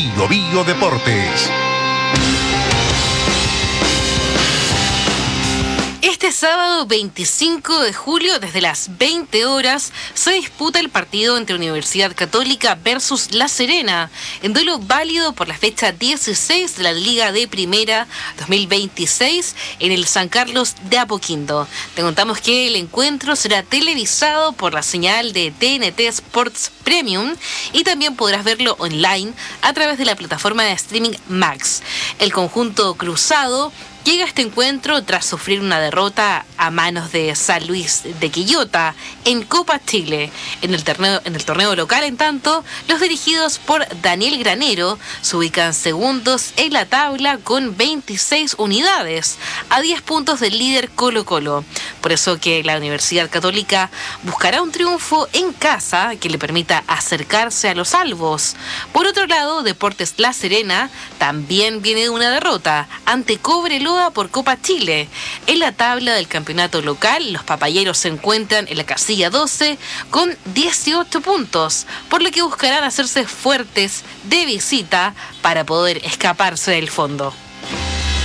Bio Bio Deportes. Este sábado 25 de julio, desde las 20 horas, se disputa el partido entre Universidad Católica versus La Serena, en duelo válido por la fecha 16 de la Liga de Primera 2026 en el San Carlos de Apoquindo. Te contamos que el encuentro será televisado por la señal de TNT Sports Premium y también podrás verlo online a través de la plataforma de streaming Max. El conjunto cruzado llega a este encuentro tras sufrir una derrota a manos de San Luis de Quillota en Copa Chile. En el torneo local, en tanto, los dirigidos por Daniel Granero se ubican segundos en la tabla con 26 unidades, a 10 puntos del líder Colo-Colo. Por eso que la Universidad Católica buscará un triunfo en casa que le permita acercarse a los albos. Por otro lado, Deportes La Serena también viene de una derrota ante Cobreloa por Copa Chile. En la tabla del campeonato local, los papayeros se encuentran en la casilla 12 con 18 puntos, por lo que buscarán hacerse fuertes de visita para poder escaparse del fondo.